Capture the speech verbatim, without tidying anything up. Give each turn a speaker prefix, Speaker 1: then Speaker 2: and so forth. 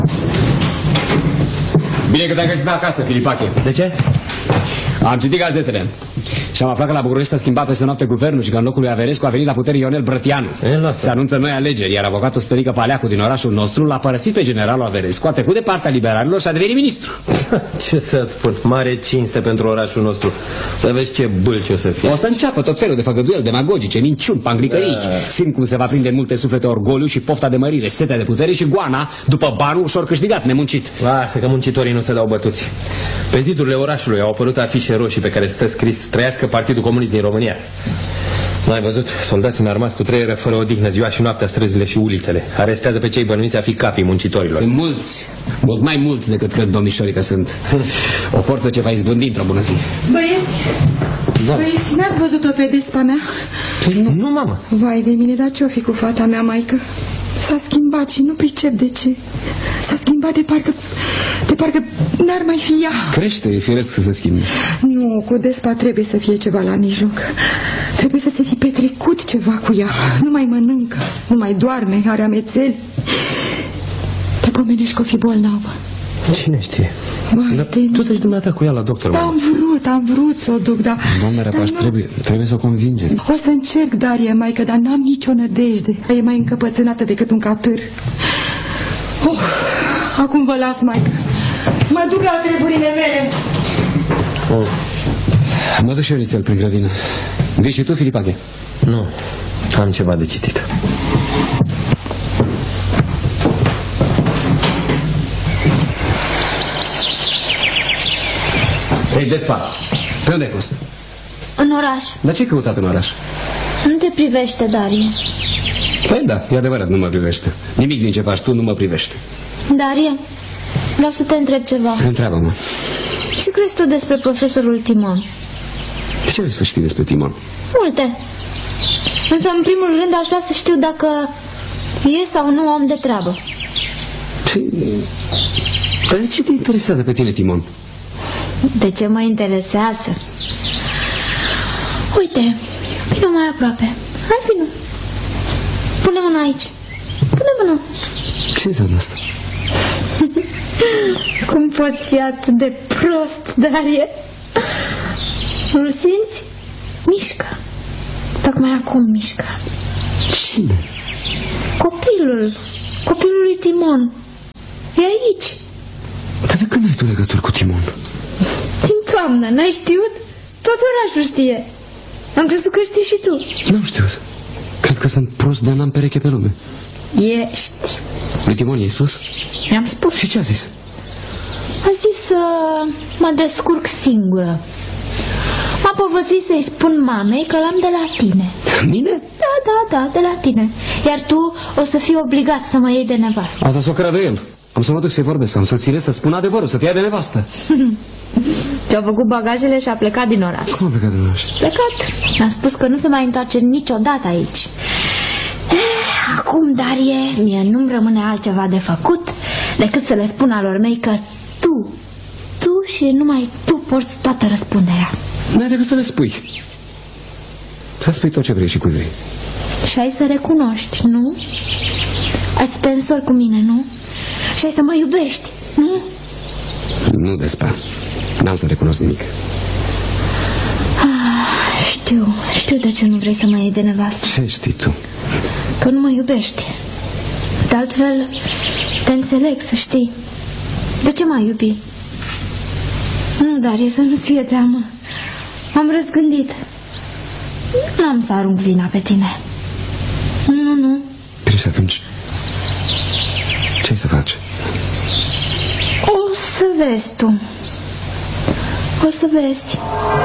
Speaker 1: Bine că te-ai găsit acasă, Filipache.
Speaker 2: De ce?
Speaker 1: Am citit gazetele și am aflat că la București s-a schimbat peste noapte guvernul și că în locul lui Averescu a venit la putere Ionel Brătianu. Se anunță noi alegeri, iar avocatul Stănică Paleacu din orașul nostru l-a părăsit pe generalul Averescu, a trecut de partea liberalilor și a devenit ministru.
Speaker 2: Ce să-ți spun, mare cinste pentru orașul nostru. Să vezi ce bâlci o să fie.
Speaker 1: O să înceapă tot felul de făgăduieli demagogice, minciuni, panglicării. Simt cum se va prinde multe suflete orgoliu și pofta de mărire, setea de putere și goana după banul ușor câștigat, nemuncit.
Speaker 2: Lasă că muncitorii nu se dau bătuți. Pe zidurile orașului au apărut afișe roșii pe care stă scris: trăiască Partidul Comunist din România. N-ai văzut? Soldați înarmați cu treiere fără odihnă ziua și noaptea străzile și ulițele. Arestează pe cei bănuiți a fi capii muncitorilor.
Speaker 1: Sunt mulți, mult mai mulți decât cred domnișorii că sunt. O forță ce va izbândi într-o bună zi.
Speaker 3: Băieți,
Speaker 2: da.
Speaker 3: Băieți, n-ați văzut-o pe despa mea?
Speaker 2: Nu, nu, mamă.
Speaker 3: Vai de mine, dar ce-o fi cu fata mea, maică? S-a schimbat și nu pricep de ce. S-a schimbat de parcă, de parcă n-ar mai fi ea.
Speaker 1: Crește, e firesc să se schimbe.
Speaker 3: Nu, cu despa trebuie să fie ceva la mijloc. Trebuie să se fi petrecut ceva cu ea. Nu mai mănâncă, nu mai doarme, are amețeli. Te pomenești că o fi bolnavă.
Speaker 2: Cine știe?
Speaker 3: Vai,
Speaker 2: dar tu te-și dumneata cu ea la doctor,
Speaker 3: da, am vrut, am vrut să o duc, dar...
Speaker 1: Doamne Răpaș,
Speaker 3: nu...
Speaker 1: trebuie, trebuie să o convingem.
Speaker 3: O să încerc, Darie, maică, dar n-am nicio nădejde. E mai încăpățânată decât un catâr. Oh, acum vă las, maică. Mă duc la treburile mele.
Speaker 1: Oh. Mă duc și eu nițel prin grădină. Vii și tu, Filipache?
Speaker 2: Nu, am ceva de citit.
Speaker 1: Ei, Despa, pe unde ai fost?
Speaker 4: În oraș.
Speaker 1: Dar ce ai căutat în oraș?
Speaker 4: Nu te privește, Darie.
Speaker 1: Păi da, e adevărat, nu mă privește. Nimic din ce faci tu nu mă privește.
Speaker 4: Darie, vreau să te întreb ceva.
Speaker 1: Întreabă-mă.
Speaker 4: Ce crezi tu despre profesorul Timon?
Speaker 1: Ce vrei să știi despre Timon?
Speaker 4: Multe. Însă, în primul rând, aș vrea să știu dacă e sau nu om de treabă.
Speaker 1: Păi de ce te interesează pe tine, Timon?
Speaker 4: De ce mă interesează? Uite, vină mai aproape. Hai, vină. Pune mâna aici. Pune mâna.
Speaker 1: Ce înseamnă asta?
Speaker 4: Cum poți fi atât de prost, Darie? Nu-l simți? Mișcă. Tocmai acum mișcă.
Speaker 1: Cine?
Speaker 4: Copilul. Copilul lui Timon. E aici.
Speaker 1: Dar de când ai tu legături cu Timon?
Speaker 4: Din toamnă, n-ai știut? Tot orașul știe. Am crezut că știi și tu.
Speaker 1: N-am știut. Cred că sunt prost, dar n-am pereche pe lume.
Speaker 4: Ești.
Speaker 1: Lui Timon i-ai spus?
Speaker 4: I-am spus.
Speaker 1: Și ce a zis?
Speaker 4: A zis să mă descurc singură. M-a povățuit să-i spun mamei că l-am de la tine.
Speaker 1: Mine?
Speaker 4: Da, da, da, de la tine. Iar tu o să fii obligat să mă iei de nevastă.
Speaker 1: Asta s-o creadă el. Am să mă duc să-i vorbesc, am să ține să spun adevărul, să te ia de nevastă.
Speaker 4: Și-a făcut bagajele și a plecat din oraș.
Speaker 1: Cum a plecat din oraș?
Speaker 4: Plecat. Mi-a spus că nu se mai întoarce niciodată aici. Eh, acum, Darie, mie nu-mi rămâne altceva de făcut decât să le spun alor mei că tu, tu și numai tu porți toată răspunderea.
Speaker 1: N-ai decât să le spui. Să spui tot ce vrei și cui vrei.
Speaker 4: Și ai să recunoști, nu? Ai să te însori cu mine, nu? Și ai să mă iubești, nu?
Speaker 1: Nu, Despa. N-am să recunosc nimic.
Speaker 4: Ah, știu, știu de ce nu vrei să mă iei de nevastă.
Speaker 1: Ce știi tu?
Speaker 4: Că nu mă iubești. De altfel, te înțeleg, să știi. De ce m-ai iubi? Nu, Darie, să nu-ți fie teamă. M-am răzgândit. N-am să arunc vina pe tine. Nu, nu.
Speaker 1: Bine, și atunci ce ai să faci?
Speaker 4: O să vezi tu. O să vezi.